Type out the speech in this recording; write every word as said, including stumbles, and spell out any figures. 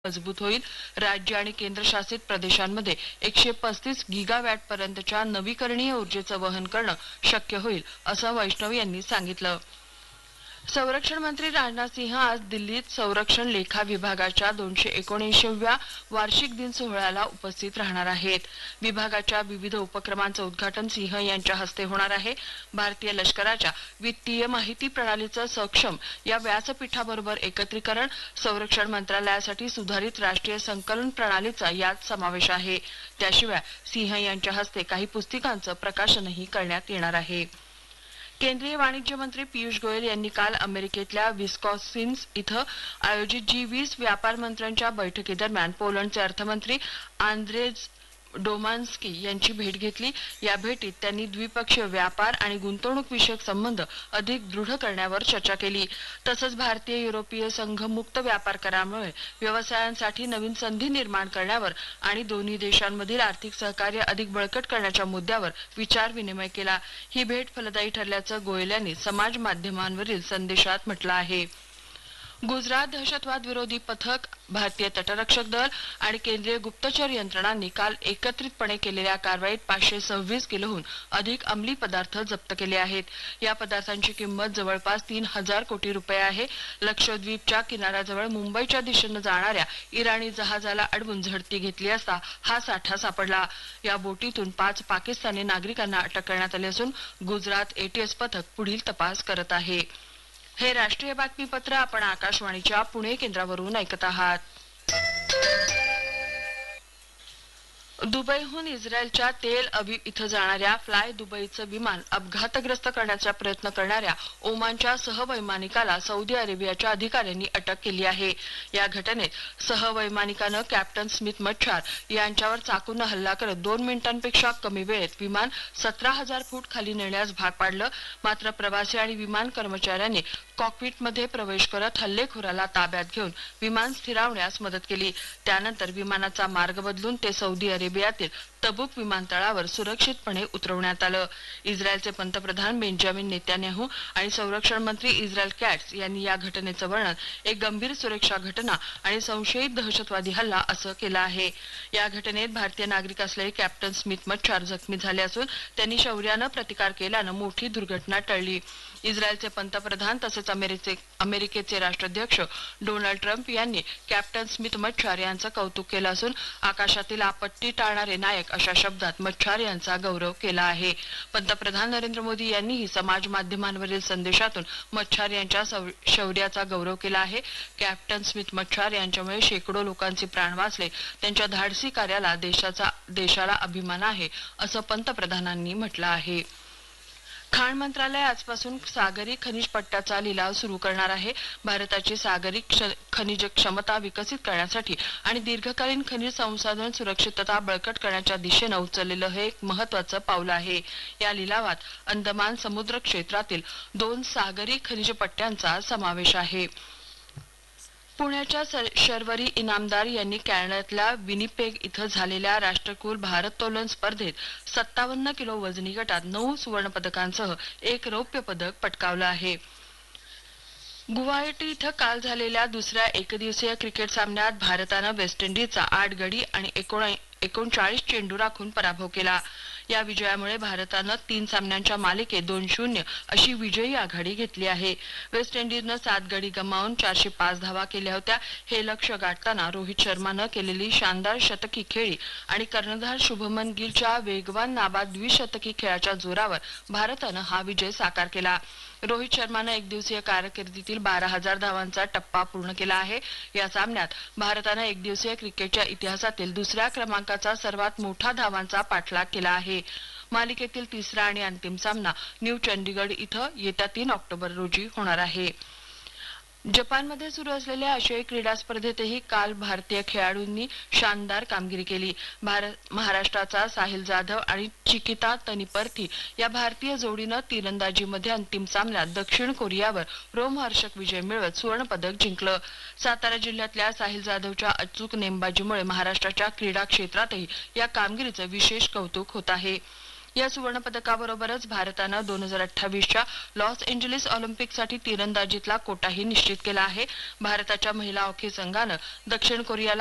मजबूत होईल. राज्य आणि केंद्रशासित प्रदेशांमध्ये एकशे पस्तीस गिगावॅट पर्यंतच्या नवीकरणीय ऊर्जेचं वहन करणं शक्य होईल असं वैष्णव यांनी सांगितलं. संरक्षण मंत्री राजनाथ सिंह आज दिल्लीत संरक्षण लेखा विभागाच्या दोनशे एकोणऐंशीव्या वार्षिक दिन सोहळ्याला उपस्थित राहणार आहेत. विभागाच्या विविध उपक्रमांचं उद्घाटन सिंह यांच्या हस्ते होणार आहे. भारतीय लष्कराच्या वित्तीय माहिती प्रणालीचं सक्षम या व्यासपीठाबरोबर एकत्रीकरण, संरक्षण मंत्रालयासाठी सुधारित राष्ट्रीय संकलन प्रणालीचा यात समावेश आहे. त्याशिवाय सिंह यांच्या हस्ते काही पुस्तिकांचं प्रकाशनही करण्यात येणार आहे. केंद्रीय वाणिज्य मंत्री पियुष गोयल यांनी काल अमेरिकेतल्या विस्कॉन्सिन इथं आयोजित जी वीस व्यापार मंत्र्यांच्या बैठकीदरम्यान पोलंडचे अर्थमंत्री आंद्रेज डोमान्स्की यांची भेट घेतली. या भेटीत त्यांनी द्विपक्षीय व्यापार आणि गुंतवणूक विषयक संबंध अधिक दृढ करण्यावर चर्चा केली. तसंच भारतीय युरोपीय संघ मुक्त व्यापार करारामुळे व्यवसायांसाठी नवीन संधी निर्माण करण्यावर आणि दोन्ही देशांमधील आर्थिक सहकार्य अधिक बळकट करण्याच्या मुद्द्यावर विचार विनिमय केला. ही भेट फलदायी ठरल्याचं गोयल यांनी समाज माध्यमांवरील संदेशात म्हटलं आहे. गुजरात दहशतवाद विरोधी पथक, भारतीय तटरक्षक दल आणि केंद्रीय गुप्तचर यंत्रणांनी काल एकत्रितपणे केलेल्या कारवाईत पाचशे सव्वीस किलोहून अधिक अंमली पदार्थ जप्त केले आहेत. या पदार्थांची किंमत जवळपास तीन हजार कोटी रुपये आहे. लक्षद्वीपच्या किनाऱ्याजवळ मुंबईच्या दिशेनं जाणाऱ्या इराणी जहाजाला अडवून झडती घेतली असता हा साठा सापडला. या बोटीतून पाच पाकिस्तानी नागरिकांना अटक करण्यात आली असून गुजरात एटीएस पथक पुढील तपास करत आहे. हे राष्ट्रीय बातमीपत्र आपण आकाशवाणीच्या पुणे केंद्रावरून ऐकत आहात. दुबईहून इस्रायलच्या तेल अविव इथं जाणाऱ्या फ्लाय दुबईचं विमान अपघातग्रस्त करण्याचा प्रयत्न करणाऱ्या ओमानच्या सहवैमानिकाला सौदी अरेबियाच्या अधिकाऱ्यांनी अटक केली आहे. या घटनेत सहवैमानिकानं कॅप्टन स्मिथ मच्छार यांच्यावर चाकूनं हल्ला करत दोन मिनिटांपेक्षा कमी वेळेत विमान सतरा हजार फूट खाली नेण्यास भाग पाडलं. मात्र प्रवासी आणि विमान कर्मचाऱ्यांनी कॉकपिटमध्ये प्रवेश करत हल्लेखोराला ताब्यात घेऊन विमान स्थिरावण्यास मदत केली. त्यानंतर विमानाचा मार्ग बदलून ते सौदी अरेबियातील तबुक विमानतळावर सुरक्षितपणे उतरवण्यात आलं. इस्रायलचे पंतप्रधान बेंजामिन नेतान्याहू आणि संरक्षण मंत्री इस्रायल कॅट्स यांनी या घटनेचं वर्णन एक गंभीर सुरक्षा घटना आणि संशयित दहशतवादी हल्ला असं केलं आहे. या घटनेत भारतीय नागरिक असलेले कॅप्टन स्मिथ मच्छार जखमी झाले असून त्यांनी शौर्यानं प्रतिकार केल्यानं मोठी दुर्घटना टळली. इस्रायलचे पंतप्रधान तसेच अमेरिकेचे राष्ट्राध्यक्ष डोनाल्ड ट्रम्प यांनी कॅप्टन स्मिथ मच्छार यांचं कौतुक केलं असून आकाशातील आपत्ती टाळणारे नायक अशा शब्दात मच्छार यांचा गौरव केला आहे. पंतप्रधान नरेंद्र मोदी यांनीही समाज माध्यमांवरील संदेशातून मच्छार यांच्या शौर्याचा गौरव केला आहे. कॅप्टन स्मिथ मच्छार यांच्यामुळे शेकडो लोकांचे प्राण वाचले. त्यांच्या धाडसी कार्याला देशाचा देशाला अभिमान आहे असं पंतप्रधानांनी म्हटलं आहे. खाण मंत्रालय आजपासून सागरी खनिज पट्ट्याचा लिलाव सुरू करणार आहे. भारताची सागरी खनिज क्षमता विकसित करण्यासाठी आणि दीर्घकालीन खनिज संसाधन सुरक्षितता बळकट करण्याच्या दिशेनं उचललेलं हे एक महत्वाचं पाऊल आहे. या लिलावात अंदमान समुद्र क्षेत्रातील दोन सागरी खनिज पट्ट्यांचा समावेश आहे. पुण्याच्या शर्वरी इनामदार यांनी कॅनडातल्या विनिपेग इथं झालेल्या राष्ट्रकुल भारोत्तोलन स्पर्धेत सत्तावन्न किलो वजनी गटात नऊ सुवर्ण पदकांसह एक रौप्य पदक पटकावलं आहे. गुवाहाटी इथं काल झालेल्या दुसऱ्या एकदिवसीय क्रिकेट सामन्यात भारतानं वेस्ट इंडिजचा आठ गडी आणि एकोणचाळीस चेंडू राखून पराभव केला. या विजयामुळे भारतानं तीन सामन्यांच्या मालिकेत दोन शून्य अशी विजयी आघाडी घेतली आहे. वेस्ट इंडिजनं सात गडी गमावून चारशे पाच धावा केल्या होत्या. हे लक्ष्य गाठताना रोहित शर्मानं केलेली शानदार शतकी खेळी आणि कर्णधार शुभमन गिलच्या वेगवान नाबाद द्विशतकी खेळाच्या जोरावर भारतानं हा विजय साकार केला. रोहित शर्मानं एकदिवसीय कारकिर्दीतील बारा हजार धावांचा टप्पा पूर्ण केला आहे. या सामन्यात भारतानं एकदिवसीय क्रिकेटच्या इतिहासातील दुसऱ्या क्रमांकाचा सर्वात मोठा धावांचा पाठलाग केला आहे. मालिकेतील तिसरा आणि अंतिम सामना न्यू चंडीगड इथं येत्या तीन ऑक्टोबर रोजी होणार आहे. जपानमध्ये सुरू असलेल्या आशियाई क्रीडा स्पर्धेतही काल भारतीय खेळाडूंनी शानदार कामगिरी केली. महाराष्ट्राचा साहिल जाधव आणि चिकिता तनिपर्थी या भारतीय जोडीनं तीरंदाजीमध्ये अंतिम सामन्यात दक्षिण कोरियावर रोमहर्षक विजय मिळवत सुवर्ण पदक जिंकलं. सातारा जिल्ह्यातल्या साहिल जाधवच्या अचूक नेमबाजीमुळे महाराष्ट्राच्या क्रीडा क्षेत्रातही या कामगिरीचं विशेष कौतुक होत आहे. या सुवर्ण पदकाबरोबरच भारतानं दोन हजार अठ्ठावीसच्या लॉस एंजेलिस ऑलिम्पिकसाठी तिरंदाजीतला कोटाही निश्चित केला आहे. भारताच्या महिला हॉकी संघानं दक्षिण कोरियाला